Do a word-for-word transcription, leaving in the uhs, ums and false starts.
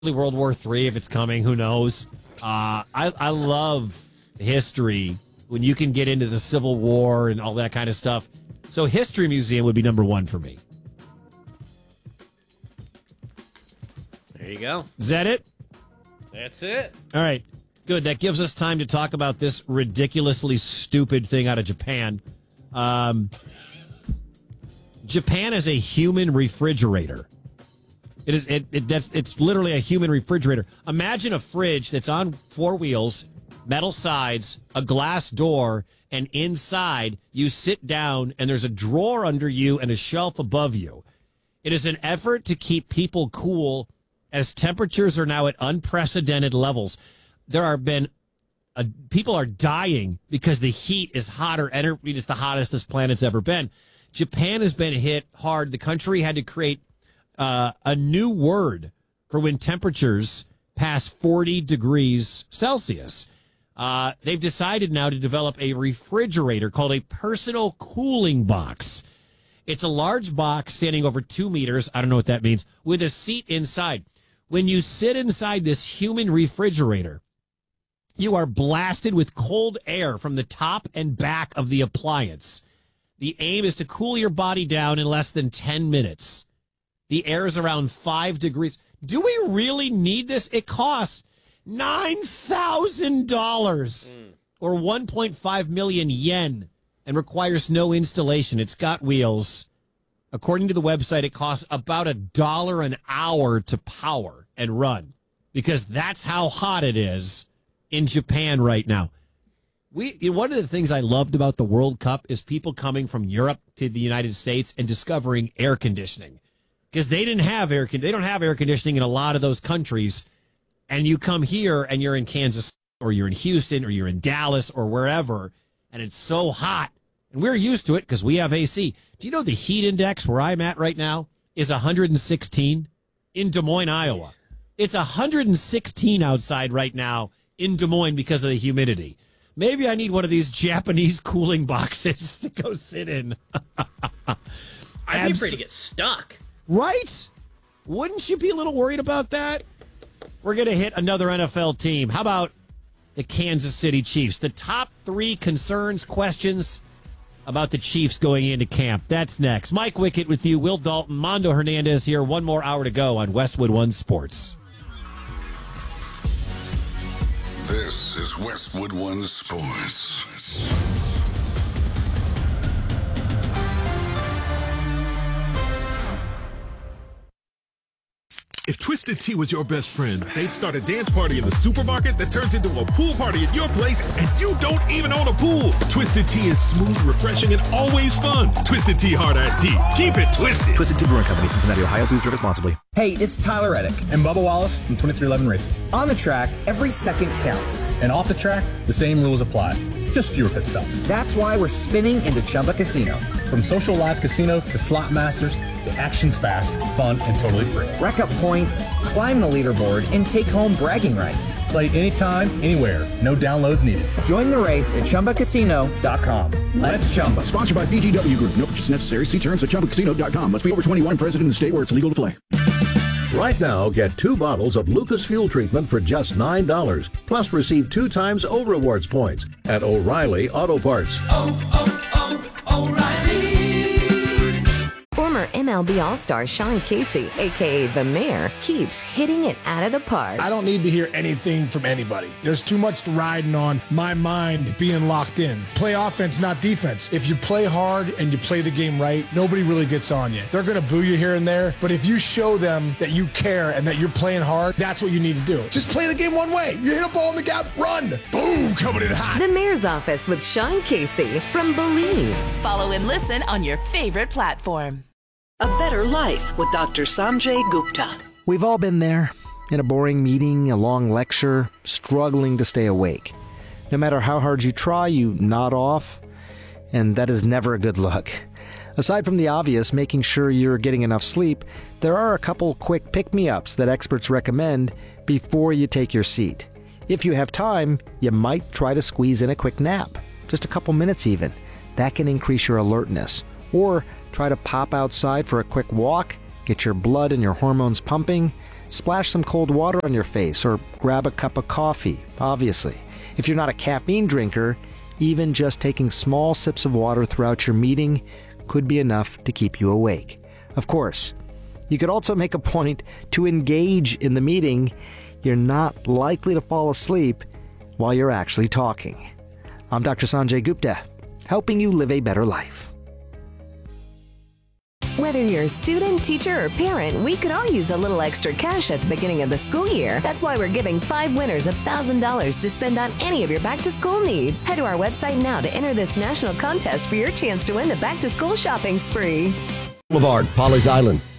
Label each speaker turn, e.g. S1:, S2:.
S1: World War Three, if it's coming, who knows? Uh, I, I love history when you can get into the Civil War and all that kind of stuff. So History Museum would be number one for me.
S2: There you go.
S1: Is that it?
S2: That's it.
S1: All right. Good. That gives us time to talk about this ridiculously stupid thing out of Japan. Um, Japan is a human refrigerator. It is. It, it that's. It's literally a human refrigerator. Imagine a fridge that's on four wheels, metal sides, a glass door, and inside you sit down and there's a drawer under you and a shelf above you. It is an effort to keep people cool as temperatures are now at unprecedented levels. There have been uh, people are dying because the heat is hotter, and it's the hottest this planet's ever been. Japan has been hit hard. The country had to create uh, a new word for when temperatures pass forty degrees Celsius. Uh, they've decided now to develop a refrigerator called a personal cooling box. It's a large box standing over two meters. I don't know what that means, with a seat inside. When you sit inside this human refrigerator, you are blasted with cold air from the top and back of the appliance. The aim is to cool your body down in less than ten minutes. The air is around five degrees. Do we really need this? It costs nine thousand dollars mm. or one point five million yen and requires no installation. It's got wheels. According to the website, it costs about a dollar an hour to power and run because that's how hot it is in Japan right now. We one of the things I loved about the World Cup is people coming from Europe to the United States and discovering air conditioning because they didn't have air. They don't have air conditioning in a lot of those countries. And you come here and you're in Kansas or you're in Houston or you're in Dallas or wherever, and it's so hot. And we're used to it because we have A C. Do you know the heat index where I'm at right now is one hundred sixteen in Des Moines, Iowa? It's one hundred sixteen outside right now in Des Moines because of the humidity. Maybe I need one of these Japanese cooling boxes to go sit in.
S2: I'd be afraid to get stuck.
S1: Right? Wouldn't you be a little worried about that? We're going to hit another N F L team. How about the Kansas City Chiefs? The top three concerns, questions about the Chiefs going into camp. That's next. Mike Wickett with you, Will Dalton, Mondo Hernandez here. One more hour to go on Westwood One Sports.
S3: This is Westwood One Sports.
S4: If Twisted Tea was your best friend, they'd start a dance party in the supermarket that turns into a pool party at your place, and you don't even own a pool. Twisted Tea is smooth, refreshing, and always fun. Twisted Tea Hard Iced Tea. Keep it twisted.
S5: Twisted Tea Brewing Company, Cincinnati, Ohio. Please drink responsibly.
S6: Hey, it's Tyler Reddick
S7: and Bubba Wallace from twenty-three eleven Racing.
S6: On the track, every second counts.
S7: And off the track, the same rules apply. Just fewer pit stops.
S6: That's why we're spinning into Chumba Casino.
S7: From social live casino to slot masters, the action's fast, fun, and totally free.
S6: Rack up points, climb the leaderboard, and take home bragging rights.
S7: Play anytime, anywhere. No downloads needed.
S6: Join the race at Chumba Casino dot com. Let's Chumba.
S8: Sponsored by B G W Group. No purchase necessary. See terms at Chumba Casino dot com. Must be over twenty-one, present in the state where it's legal to play.
S9: Right now, get two bottles of Lucas Fuel Treatment for just nine dollars. Plus, receive two times O Rewards points at O'Reilly Auto Parts.
S10: Oh, oh, oh, O'Reilly.
S11: Former M L B All-Star Sean Casey, a k a. The Mayor, keeps hitting it out of the park.
S12: I don't need to hear anything from anybody. There's too much riding on my mind being locked in. Play offense, not defense. If you play hard and you play the game right, nobody really gets on you. They're going to boo you here and there, but if you show them that you care and that you're playing hard, that's what you need to do. Just play the game one way. You hit a ball in the gap, run. Boom, coming in hot.
S11: The Mayor's Office with Sean Casey from Believe.
S13: Follow and listen on your favorite platform.
S14: A Better Life with Doctor Sanjay Gupta.
S5: We've all been there, in a boring meeting, a long lecture, struggling to stay awake. No matter how hard you try, you nod off, and that is never a good look. Aside from the obvious, making sure you're getting enough sleep, there are a couple quick pick-me-ups that experts recommend before you take your seat. If you have time, you might try to squeeze in a quick nap, just a couple minutes even. That can increase your alertness. Or try to pop outside for a quick walk, get your blood and your hormones pumping. Splash some cold water on your face or grab a cup of coffee, obviously. If you're not a caffeine drinker, even just taking small sips of water throughout your meeting could be enough to keep you awake. Of course, you could also make a point to engage in the meeting. You're not likely to fall asleep while you're actually talking. I'm Doctor Sanjay Gupta, helping you live a better life.
S11: Whether you're a student, teacher, or parent, we could all use a little extra cash at the beginning of the school year. That's why we're giving five winners one thousand dollars to spend on any of your back-to-school needs. Head to our website now to enter this national contest for your chance to win the back-to-school shopping spree.
S15: Boulevard, Polly's Island.